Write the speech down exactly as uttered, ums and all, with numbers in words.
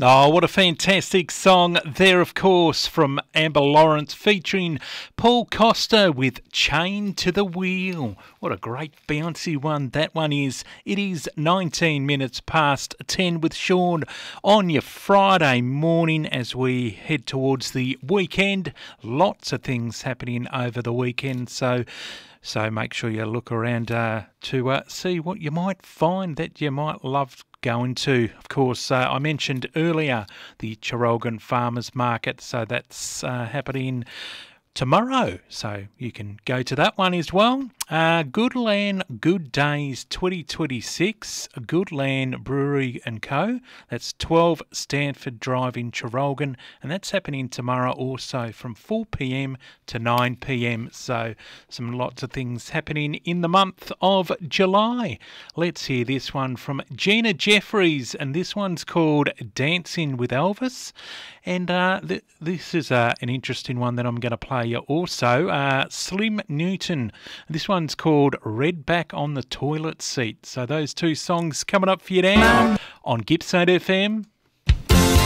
Oh, what a fantastic song there, of course, from Amber Lawrence featuring Paul Costa with Chained to the Wheel. What a great bouncy one that one is. It is nineteen minutes past ten with Sean on your Friday morning as we head towards the weekend. Lots of things happening over the weekend, so so make sure you look around uh, to uh, see what you might find that you might love going to. Of course, uh, I mentioned earlier the Traralgon Farmers Market, so that's uh, happening tomorrow, so you can go to that one as well. Uh, Goodland Good Days twenty twenty-six, Goodland Brewery and Co. That's twelve Stanford Drive in Traralgon, and that's happening tomorrow also from four p m to nine p m. So some lots of things happening in the month of July. Let's hear this one from Gina Jeffries, and this one's called Dancing with Elvis. And uh, th- this is uh, an interesting one that I'm going to play you also. Uh, Slim Newton. This one's called Redback on the Toilet Seat. So those two songs coming up for you now on Gippsland F M.